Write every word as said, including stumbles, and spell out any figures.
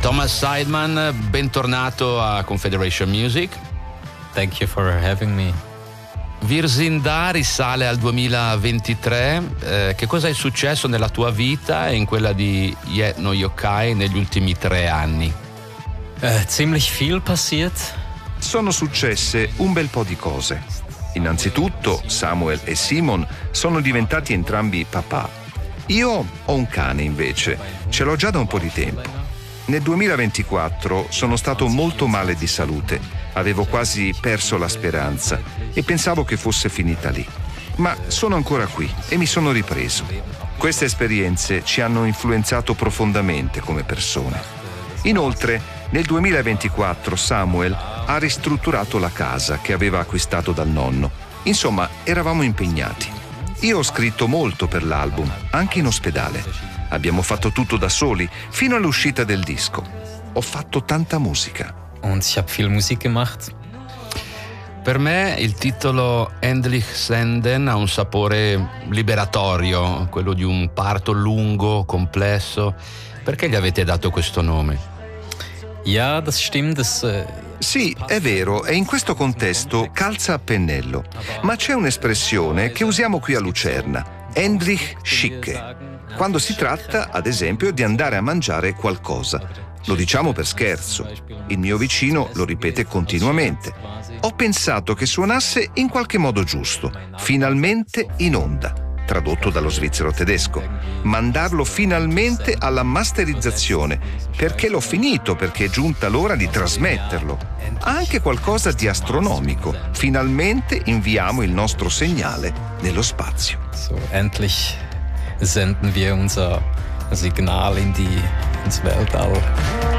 Thomas Sideman, bentornato a Confederation Music. Thank you for having me. Virzinda risale al duemilaventitré. Eh, che cosa è successo nella tua vita e in quella di Ye no Yokai negli ultimi tre anni? Uh, ziemlich viel passiert. Sono successe un bel po' di cose. Innanzitutto Samuel e Simon sono diventati entrambi papà. Io ho un cane invece, ce l'ho già da un po' di tempo. Nel duemilaventiquattro sono stato molto male di salute, avevo quasi perso la speranza e pensavo che fosse finita lì. Ma sono ancora qui e mi sono ripreso. Queste esperienze ci hanno influenzato profondamente come persone. Inoltre, nel duemilaventiquattro Samuel ha ristrutturato la casa che aveva acquistato dal nonno. Insomma, eravamo impegnati. Io ho scritto molto per l'album, anche in ospedale. Abbiamo fatto tutto da soli, fino all'uscita del disco. Ho fatto tanta musica. Und ich habe viel Musik gemacht. Per me il titolo Endlich Senden ha un sapore liberatorio, quello di un parto lungo, complesso. Perché gli avete dato questo nome? Ja, das stimmt. Das, uh... Sì, è vero, e in questo contesto calza a pennello. Ma c'è un'espressione che usiamo qui a Lucerna, Endlich Schicke, quando si tratta, ad esempio, di andare a mangiare qualcosa. Lo diciamo per scherzo. Il mio vicino lo ripete continuamente. Ho pensato che suonasse in qualche modo giusto, finalmente in onda, tradotto dallo svizzero tedesco. Mandarlo finalmente alla masterizzazione, perché l'ho finito, perché è giunta l'ora di trasmetterlo. Ha anche qualcosa di astronomico. Finalmente inviamo il nostro segnale nello spazio. So, endlich senden wir unser Signal in die, ins Weltall.